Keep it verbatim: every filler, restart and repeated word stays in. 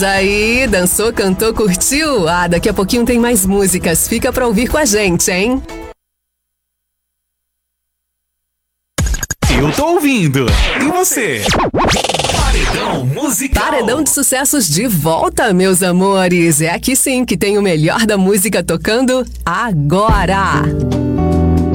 Aí, dançou, cantou, curtiu? Ah, daqui a pouquinho tem mais músicas. Fica pra ouvir com a gente, hein? Eu tô ouvindo. E você? Paredão musical. Paredão de sucessos de volta, meus amores. É aqui sim que tem o melhor da música tocando agora.